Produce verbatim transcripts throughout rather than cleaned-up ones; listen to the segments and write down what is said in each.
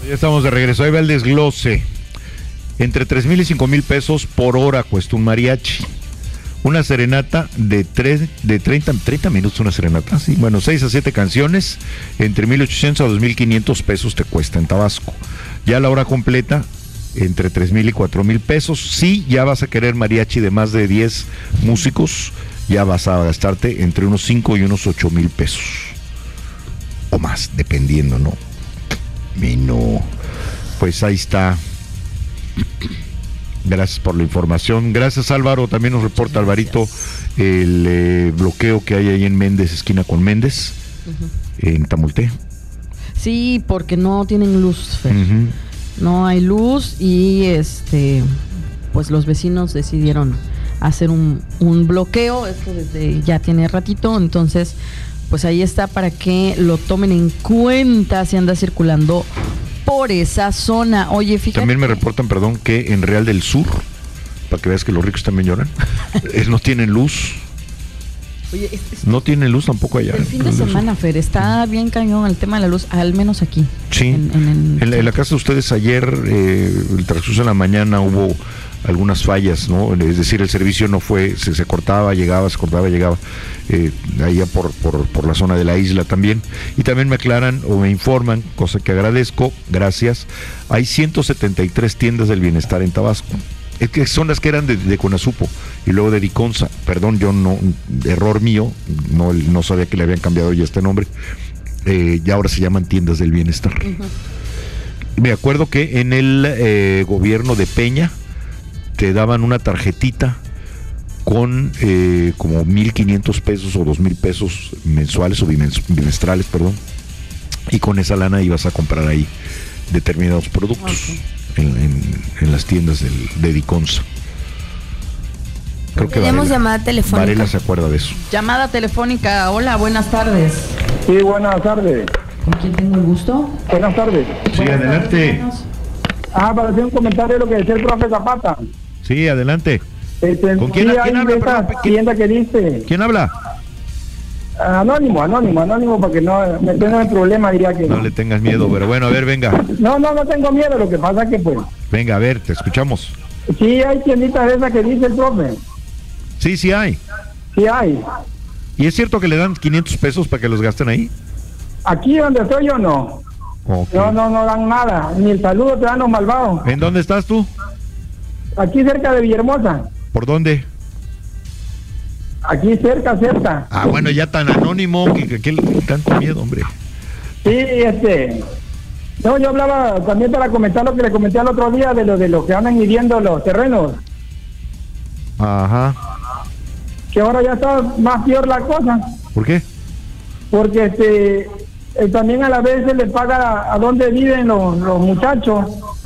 Ya estamos de regreso. Ahí va el desglose. Entre tres mil y cinco mil pesos por hora cuesta un mariachi. Una serenata de, tres, de treinta, treinta minutos, una serenata, sí. Bueno, seis a siete canciones, entre mil ochocientos a dos mil quinientos pesos te cuesta en Tabasco. Ya la hora completa, entre tres mil y cuatro mil pesos. Si ya vas a querer mariachi de más de diez músicos, ya vas a gastarte entre unos cinco y unos ocho mil pesos. O más, dependiendo, ¿no? Y no, pues ahí está. Gracias por la información. Gracias, Álvaro. También nos reporta Alvarito el eh, bloqueo que hay ahí en Méndez, esquina con Méndez, uh-huh. en Tamulte. Sí, porque no tienen luz, Fer. Uh-huh. No hay luz y este, pues los vecinos decidieron hacer un, un bloqueo. Esto desde ya tiene ratito, entonces pues ahí está para que lo tomen en cuenta si anda circulando por esa zona. Oye, fíjate. También me reportan, perdón, que en Real del Sur, para que veas que los ricos también lloran, no tienen luz. Oye, es, es, no tienen luz tampoco allá. El fin de semana, Fer, está bien cañón el tema de la luz, al menos aquí. Sí, en, en, en, en, la, en la casa de ustedes ayer, eh, el transcurso de la mañana hubo algunas fallas, ¿no? Es decir, el servicio no fue, se, se cortaba, llegaba, se cortaba, llegaba, eh, allá por, por, por la zona de la isla también. Y también me aclaran o me informan, cosa que agradezco, gracias, hay ciento setenta y tres tiendas del bienestar en Tabasco. Es que son las que eran de, de Conasupo y luego de Diconsa. Perdón, yo no, error mío, no, no sabía que le habían cambiado ya este nombre. Eh, y ahora se llaman tiendas del bienestar. Uh-huh. Me acuerdo que en el eh, gobierno de Peña te daban una tarjetita con eh, como mil quinientos pesos o dos mil pesos mensuales o bimestrales, perdón, y con esa lana ibas a comprar ahí determinados productos. Okay. En, en, en las tiendas del, de Diconsa. Creo que tenemos Varela, llamada telefónica. Varela se acuerda de eso. Llamada telefónica. Hola, buenas tardes. Sí, buenas tardes. ¿Con quién tengo el gusto? Buenas tardes. Sí, buenas adelante. Tardes. Ah, para hacer un comentario de lo que decía el profe Zapata. Sí, adelante. Este, ¿Con quién, sí, ¿quién habla? Esa tienda que dice. ¿Quién habla? Anónimo, anónimo, anónimo, para que no me tenga el problema, diría que... No le tengas miedo, pero bueno, a ver, venga. No, no, no tengo miedo, lo que pasa que pues... Venga, a ver, te escuchamos. Sí, hay tienditas de esas que dice el profe. Sí, sí hay. Sí hay. ¿Y es cierto que le dan quinientos pesos para que los gasten ahí? Aquí donde estoy yo no. Okay. No, no, no dan nada, ni el saludo te dan los malvados. ¿En dónde estás tú? Aquí cerca de Villahermosa. ¿Por dónde? Aquí cerca, cerca. Ah, bueno, ya tan anónimo, que, que, que tanto miedo, hombre. Sí, este... No, yo hablaba también para comentar lo que le comenté al otro día de lo de lo que andan midiendo los terrenos. Ajá. Que ahora ya está más peor la cosa. ¿Por qué? Porque este eh, también a la vez se les paga a, a dónde viven los, los muchachos.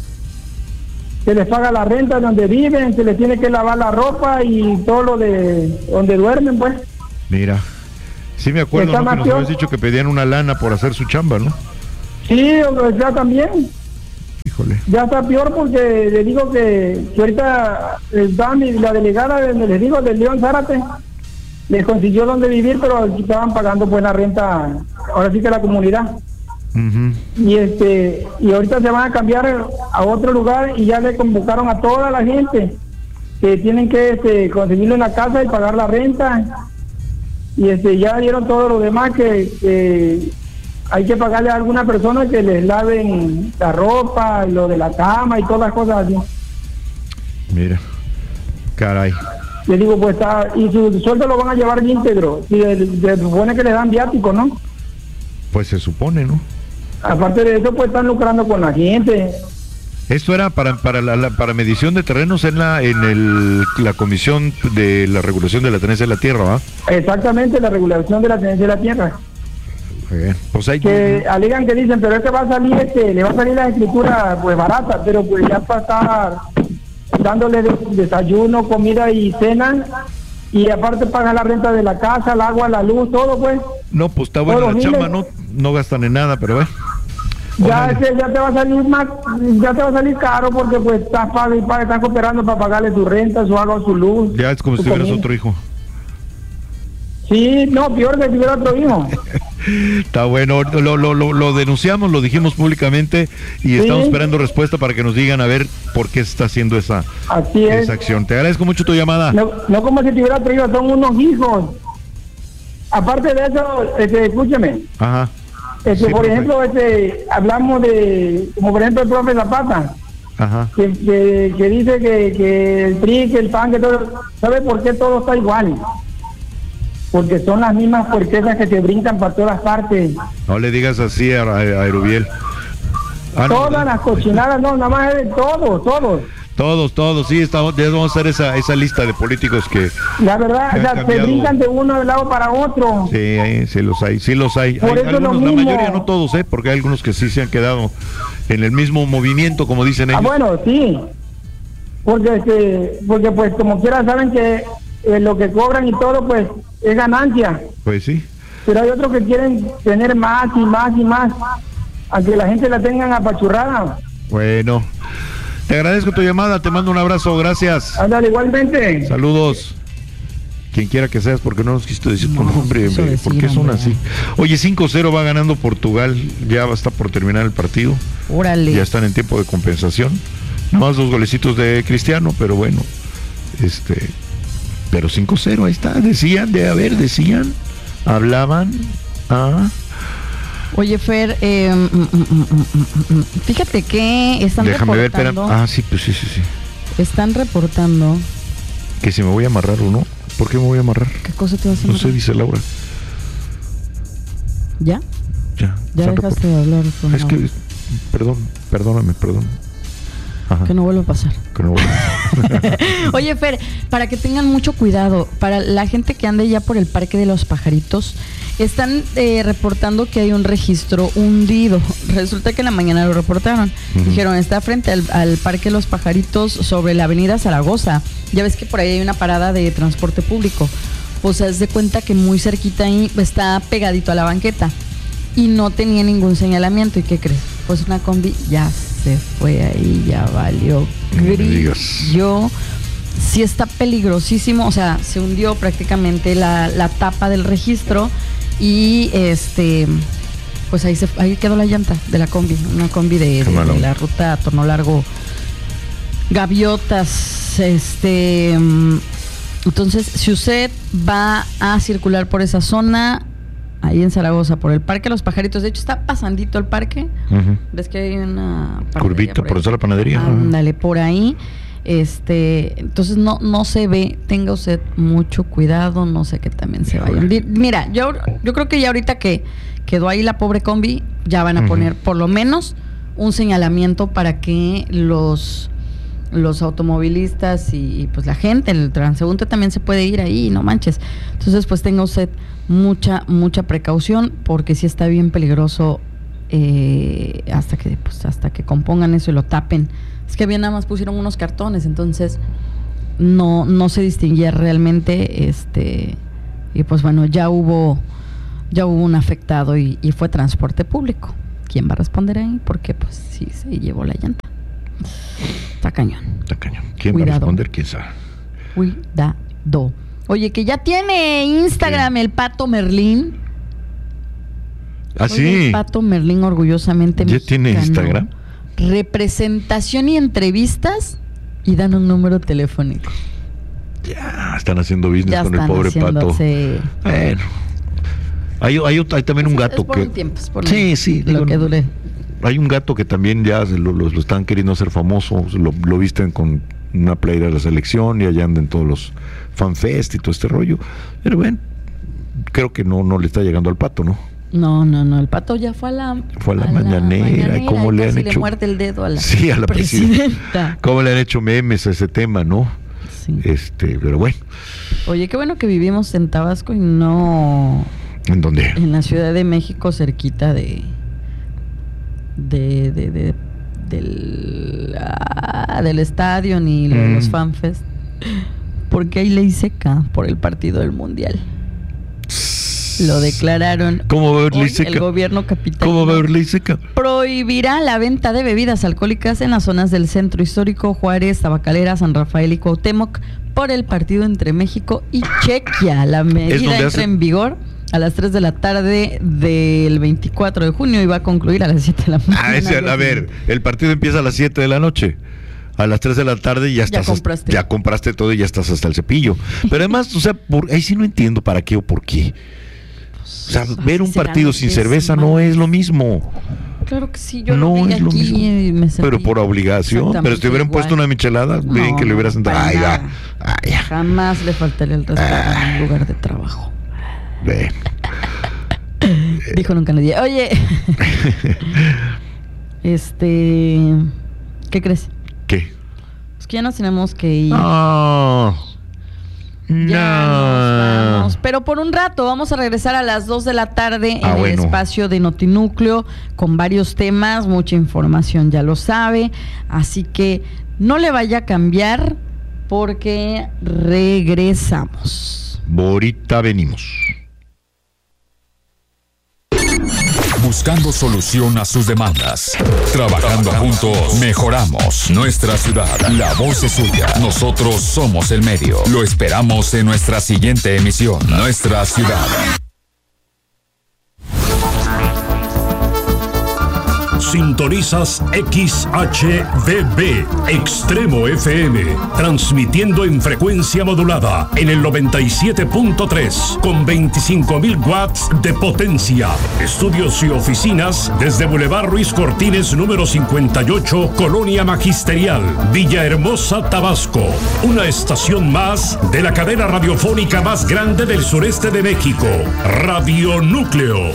Se les paga la renta donde viven, se les tiene que lavar la ropa y todo lo de donde duermen, pues. Mira, sí me acuerdo, ¿no? Que nos habías dicho que pedían una lana por hacer su chamba, ¿no? Sí, ya también. Híjole. Ya está peor porque le digo que, que ahorita está la delegada, de, les digo, del León Zárate, les consiguió donde vivir, pero estaban pagando buena renta, ahora sí que la comunidad. Uh-huh. Y este y ahorita se van a cambiar a otro lugar y ya le convocaron a toda la gente que tienen que este, conseguirle una casa y pagar la renta, y este ya dieron todo lo demás que, que hay que pagarle a alguna persona que les laven la ropa, lo de la cama y todas las cosas así. Mira, caray. Le digo, pues está, y su sueldo lo van a llevar íntegro, y se supone que le dan viático, ¿no? Pues se supone, ¿no? Aparte de eso, pues están lucrando con la gente. Esto era para para la, la para medición de terrenos en la en el la comisión de la regulación de la tenencia de la tierra, ¿va? Exactamente, la regulación de la tenencia de la tierra. Bien. Pues hay que uh-huh. alegan que dicen, pero es que va a salir este, le va a salir la escritura pues barata, pero pues ya para estar dándole de, desayuno, comida y cena, y aparte paga la renta de la casa, el agua, la luz, todo pues. No, pues está buena la chamba, no, no gastan en nada, pero bueno. Ya es que ya te va a salir más, ya te va a salir caro porque pues estás paga y paga, estás cooperando para pagarle su renta, su agua, su luz. Ya es como si tuvieras otro hijo. Sí, no, peor que tuviera otro hijo. Está bueno, lo, lo, lo, lo denunciamos, lo dijimos públicamente y sí. Estamos esperando respuesta para que nos digan a ver por qué se está haciendo esa, Así es. esa acción. Te agradezco mucho tu llamada. No, no como si tuviera otro hijo, son unos hijos. Aparte de eso, este, escúcheme. Ajá. Este, Sí, por profe. ejemplo, este, hablamos de, como por ejemplo el profe Zapata, Ajá. que, que, que dice que, que el P R I, que el P A N, que todo, ¿sabe por qué todo está igual? Porque son las mismas puerquesas que se brincan para todas partes. No le digas así a, a, a Erubiel. Ah, no, Todas las cochinadas, no, nada más es de todos, todos. Todos, todos, sí, estamos, ya vamos a hacer esa, esa lista de políticos que... La verdad, que o han sea, se cambiado. brincan de uno de lado para otro. Sí, ahí, sí los hay, sí los hay. Por Hay eso lo algunos, la mismo. mayoría, no todos, ¿eh? Porque hay algunos que sí se han quedado en el mismo movimiento, como dicen ellos. Ah, bueno, sí. Porque, este, porque pues como quiera saben que eh, lo que cobran y todo, pues es ganancia. Pues sí. Pero hay otros que quieren tener más y más y más, a que la gente la tengan apachurrada. Bueno, te agradezco tu llamada, te mando un abrazo, gracias. Ándale, igualmente. Saludos. Quien quiera que seas, porque no nos quisiste decir tu No, nombre, quiso hombre, decir, porque son hombre. así. Oye, cinco cero va ganando Portugal, ya está por terminar el partido, Órale. ya están en tiempo de compensación. Nada más dos golecitos de Cristiano, pero bueno, este, pero cinco cero, ahí está, decían, de haber, decían, hablaban, ah, Oye, Fer, eh, mm, mm, mm, mm, mm, fíjate que están déjame ver, espera, reportando, ah, sí, pues sí, sí, sí, están reportando, que si me voy a amarrar o no, ¿por qué me voy a amarrar? ¿qué cosa te vas a No sé, amarrar? dice Laura, ¿Ya? ya. Ya están dejaste de hablar. report- con Es Laura. que, perdón, perdóname, perdón. Ajá, Que no vuelva a pasar. que no vuelva. Oye, Fer, para que tengan mucho cuidado, para la gente que ande ya por el Parque de los Pajaritos, están eh, reportando que hay un registro hundido. Resulta que en la mañana lo reportaron. Ujú. Dijeron, está frente al, al Parque de los Pajaritos sobre la avenida Zaragoza. Ya ves que por ahí hay una parada de transporte público. Pues haz de cuenta que muy cerquita ahí está pegadito a la banqueta. Y no tenía ningún señalamiento. ¿Y qué crees? Pues una combi ya se fue ahí, ya valió No me digas. grillo. Sí está peligrosísimo, o sea, se hundió prácticamente la, la tapa del registro y este, pues ahí se ahí quedó la llanta de la combi, una combi de, Qué de- malo. de la ruta Torno Largo Gaviotas, este, mm, entonces si usted va a circular por esa zona, ahí en Zaragoza, por el Parque de los Pajaritos, de hecho está pasandito el parque, Ujú. ves que hay una panadería Curvita, por por ahí. eso la panadería. ajá. Ándale, por ahí. Este, entonces no, no se ve, tenga usted mucho cuidado, no sé que también se Híjole. vayan. Di- Mira, yo, yo creo que ya ahorita que quedó ahí la pobre combi, ya van a Ujú. poner por lo menos un señalamiento para que los los automovilistas y, y, pues la gente, el transeúnte también se puede ir ahí, no manches. Entonces pues tenga usted mucha, mucha precaución, porque sí está bien peligroso eh, hasta que pues hasta que compongan eso y lo tapen. Es que bien nada más pusieron unos cartones, entonces no, no se distinguía realmente, este, y pues bueno, ya hubo, ya hubo un afectado y, y fue transporte público. ¿Quién va a responder ahí? Porque pues sí se llevó la llanta. Está cañón. Está cañón. ¿Quién va a Cuidado. responder? ¿Quién sabe? Cuidado. Oye, que ya tiene Instagram el Pato Merlín. ¿Ah, Oye, sí? el Pato Merlín orgullosamente ¿Ya tiene mexicano. Instagram? Representación y entrevistas y dan un número telefónico. Ya, están haciendo business Ya con el están pobre haciendo, pato. sí. Bueno. Hay, hay, ot- hay también un Es- gato es por que... un tiempo, es por Sí, un- sí, lo digo, que dure. Hay un gato que también ya se lo, lo- lo están queriendo hacer famoso, lo, lo visten con una playera de la selección y allá andan todos los fanfest y todo este rollo. Pero bueno, creo que no, no le está llegando al pato, ¿no? No, no, no, el Pato ya fue a la Fue a la mañanera, ¿y cómo y le han casi hecho? le muerde el dedo a la Sí, a la presidenta. presidenta. ¿Cómo le han hecho memes a ese tema, no? Sí. Este, pero bueno, Oye, qué bueno que vivimos en Tabasco y no ¿en dónde? en la Ciudad de México, cerquita de de, de, de del ah, del estadio ni lo de los Mm. fanfest, porque hay ley seca por el partido del mundial. Lo declararon. ¿Cómo va a haber ley hoy seca? el gobierno capitalino ¿Cómo va a haber ley seca? prohibirá la venta de bebidas alcohólicas en las zonas del centro histórico, Juárez, Tabacalera, San Rafael y Cuauhtémoc, por el partido entre México y Chequia. La medida entra hace... en vigor a las tres de la tarde del veinticuatro de junio y va a concluir a las siete de la mañana. Ah, ese, a ver, el partido empieza a las siete de la noche. A las tres de la tarde ya estás, ya compraste. ya compraste todo y ya estás hasta el cepillo. Pero además, o sea, por, ahí sí no entiendo para qué o por qué. O sea, ver un partido sin cerveza no es lo mismo. Claro que sí, yo no lo vi es lo aquí mismo. Y me sentí pero por obligación. Pero si te hubieran igual. puesto una michelada, no, bien que le hubieras entrado. Ay, ya, ay, ya. Jamás le faltaría el respeto ah. en un lugar de trabajo. Ve. Dijo nunca nadie. Oye, este, ¿qué crees? ¿Qué? Pues que ya nos tenemos que ir. Oh, ya no. nos vamos. Pero por un rato vamos a regresar a las dos de la tarde ah, en bueno. el espacio de Notinúcleo con varios temas, mucha información, ya lo sabe. Así que no le vaya a cambiar porque regresamos. Ahorita venimos. Buscando solución a sus demandas. Trabajando juntos, mejoramos nuestra ciudad. La voz es suya. Nosotros somos el medio. Lo esperamos en nuestra siguiente emisión. Nuestra ciudad. Sintonizas X H D B, Extremo F M, transmitiendo en frecuencia modulada en el noventa y siete punto tres, con veinticinco mil watts de potencia. Estudios y oficinas desde Boulevard Ruiz Cortines, número cincuenta y ocho, Colonia Magisterial, Villahermosa, Tabasco. Una estación más de la cadena radiofónica más grande del sureste de México, Radio Núcleo.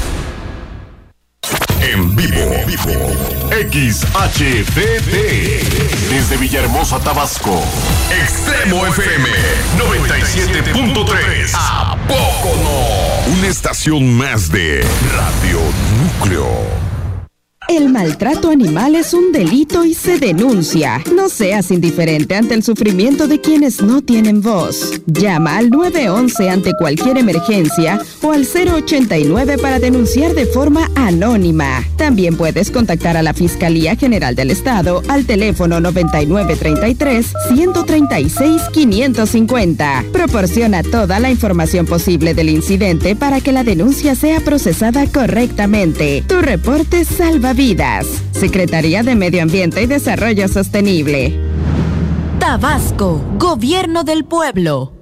En vivo, en vivo, X H D B, desde Villahermosa, Tabasco, Extremo F M, noventa y siete punto tres. ¿A poco no? Una estación más de Radio Núcleo. El maltrato animal es un delito y se denuncia. No seas indiferente ante el sufrimiento de quienes no tienen voz. Llama al nueve once ante cualquier emergencia o al cero ochenta y nueve para denunciar de forma anónima. También puedes contactar a la Fiscalía General del Estado al teléfono noventa y nueve treinta y tres, ciento treinta y seis, quinientos cincuenta. Proporciona toda la información posible del incidente para que la denuncia sea procesada correctamente. Tu reporte salva vidas. Secretaría de Medio Ambiente y Desarrollo Sostenible. Tabasco, Gobierno del Pueblo.